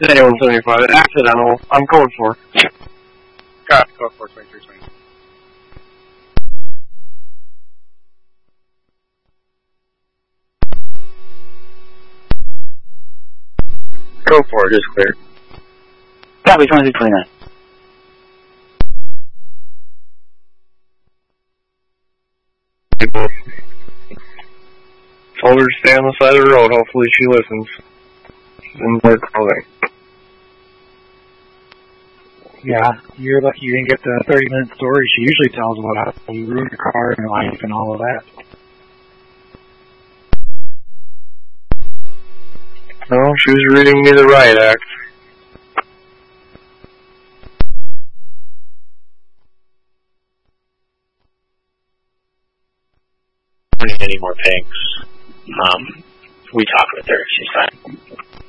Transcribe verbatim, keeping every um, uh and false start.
one seventy-five, accidental. I'm going for. Got it, go for twenty-three twenty. Go for it, just clear. Copy, twenty-three twenty-nine. People. Told her to stay on the side of the road, hopefully she listens. And we're closing. Yeah, you're lucky you didn't get the thirty minute story she usually tells about how you ruined your car and your life and all of that. No, she was reading me the riot act. Any more pigs? Um, we talked with her. She's fine.